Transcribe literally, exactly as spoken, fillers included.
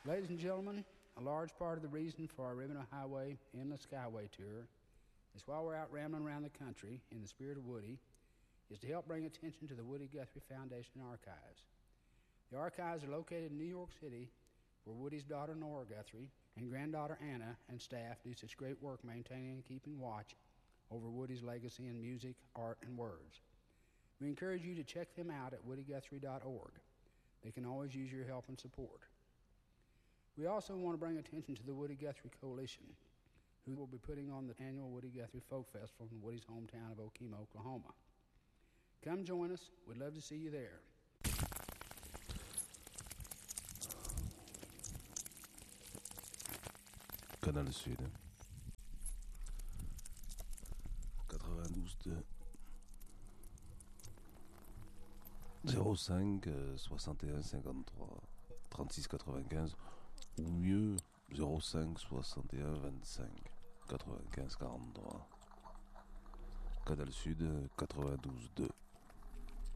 Ladies and gentlemen, a large part of the reason for our Ribbon Highway Endless Skyway Tour is while we're out rambling around the country in the spirit of Woody, is to help bring attention to the Woody Guthrie Foundation Archives. The archives are located in New York City, where Woody's daughter Nora Guthrie and granddaughter Anna and staff do such great work maintaining and keeping watch over Woody's legacy in music, art, and words. We encourage you to check them out at woody guthrie dot org. They can always use your help and support. We also want to bring attention to the Woody Guthrie Coalition, who will be putting on the annual Woody Guthrie Folk Festival in Woody's hometown of Okemah, Oklahoma. Come join us. We'd love to see you there. Canal Sud quatre-vingt-douze deux zéro cinq soixante et un cinquante-trois trente-six quatre-vingt-quinze ou mieux zéro cinq soixante et un vingt-cinq quatre-vingt-quinze quarante-trois. Canal Sud quatre-vingt-douze deux.